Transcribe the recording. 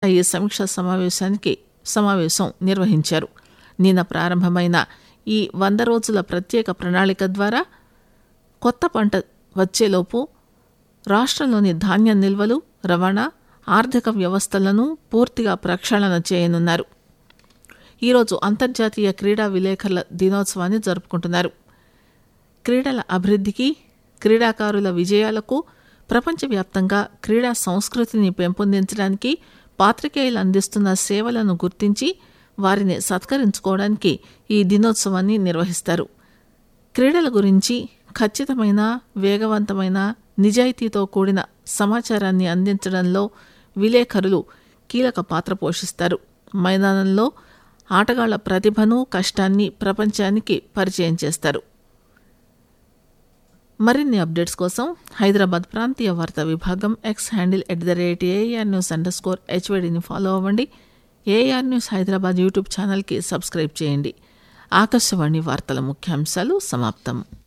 స్థాయి సమీక్షా సమావేశం నిర్వహించారు. నిన్న ప్రారంభమైన ఈ 100 రోజుల ప్రత్యేక ప్రణాళిక ద్వారా కొత్త పంట వచ్చేలోపు రాష్ట్రంలోని ధాన్యం నిల్వలు, రవాణా, ఆర్థిక వ్యవస్థలను పూర్తిగా ప్రక్షాళన చేయనున్నారు. ఈరోజు అంతర్జాతీయ క్రీడా విలేకరుల దినోత్సవాన్ని జరుపుకుంటున్నారు. క్రీడల అభివృద్ధికి, క్రీడాకారుల విజయాలకు, ప్రపంచవ్యాప్తంగా క్రీడా సంస్కృతిని పెంపొందించడానికి పాత్రికేయులు అందిస్తున్న సేవలను గుర్తించి వారిని సత్కరించుకోవడానికి ఈ దినోత్సవాన్ని నిర్వహిస్తారు. క్రీడల గురించి ఖచ్చితమైన, వేగవంతమైన, నిజాయితీతో కూడిన సమాచారాన్ని అందించడంలో విలేకరులు కీలక పాత్ర పోషిస్తారు. మైదానంలో ఆటగాళ్ల ప్రతిభను, కష్టాన్ని ప్రపంచానికి పరిచయం చేస్తారు. మరిన్ని అప్డేట్స్ కోసం హైదరాబాద్ ప్రాంతీయ వార్తా విభాగం ఎక్స్ హ్యాండిల్ @ARNews_HYDని ఫాలో అవ్వండి. AR న్యూస్ హైదరాబాద్ యూట్యూబ్ ఛానల్కి సబ్స్క్రైబ్ చేయండి. ఆకాశవాణి వార్తల ముఖ్యాంశాలు సమాప్తం.